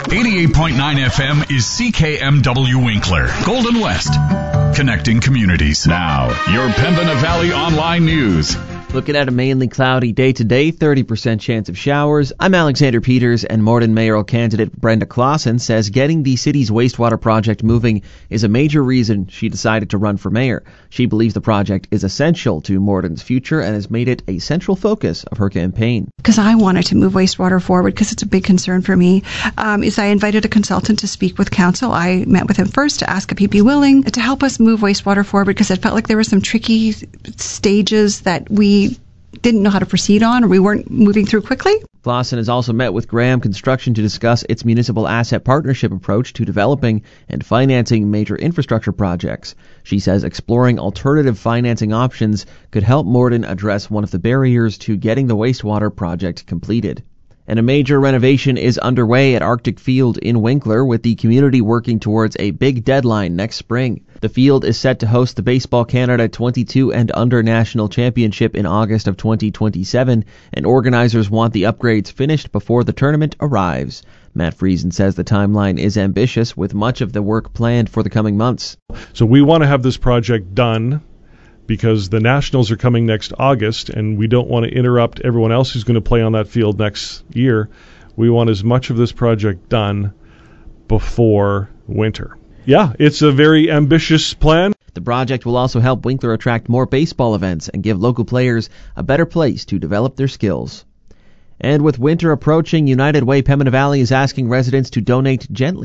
88.9 FM is CKMW Winkler, Golden West, connecting communities. Now, your Pembina Valley Online News. Looking at a mainly cloudy day today, 30% chance of showers. I'm Alexander Peters, and Morden mayoral candidate Brenda Clausen says getting the city's wastewater project moving is a major reason she decided to run for mayor. She believes the project is essential to Morden's future and has made it a central focus of her campaign. Because I wanted to move wastewater forward, because it's a big concern for me, is I invited a consultant to speak with council. I met with him first to ask if he'd be willing to help us move wastewater forward, because it felt like there were some tricky stages that we didn't know how to proceed on, or we weren't moving through quickly. Clausen has also met with Graham Construction to discuss its municipal asset partnership approach to developing and financing major infrastructure projects. She says exploring alternative financing options could help Morden address one of the barriers to getting the wastewater project completed. And a major renovation is underway at Arctic Field in Winkler, with the community working towards a big deadline next spring. The field is set to host the Baseball Canada 22 and Under National Championship in August of 2027, and organizers want the upgrades finished before the tournament arrives. Matt Friesen says the timeline is ambitious, with much of the work planned for the coming months. So we want to have this project done because the Nationals are coming next August, and we don't want to interrupt everyone else who's going to play on that field next year. We want as much of this project done before winter. Yeah, it's a very ambitious plan. The project will also help Winkler attract more baseball events and give local players a better place to develop their skills. And with winter approaching, United Way Pembina Valley is asking residents to donate gently